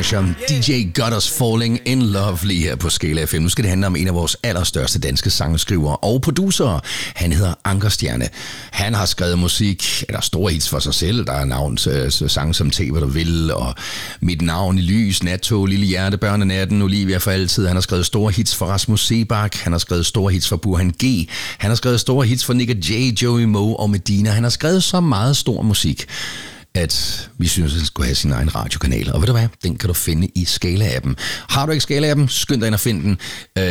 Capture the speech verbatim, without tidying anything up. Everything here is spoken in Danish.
Usher, D J got us falling in love lige her på Skala F M. Nu skal det handle om en af vores allerstørste danske sangskrivere og producerer. Han hedder Ankerstjerne. Han har skrevet musik, eller store hits for sig selv. Der er navn til sange som Tag hvad du vil, og Mit navn i lys, Nattog, Lille hjerte, Børnenatten, Olivia for altid. Han har skrevet store hits for Rasmus Seebach. Han har skrevet store hits for Burhan G. Han har skrevet store hits for Nick og Jay, Joey Moe og Medina. Han har skrevet så meget stor musik, at vi synes, at han skulle have sin egen radiokanal. Og ved du hvad? Den kan du finde i Skala-appen. Har du ikke Skala-appen? Skynd dig ind og find den.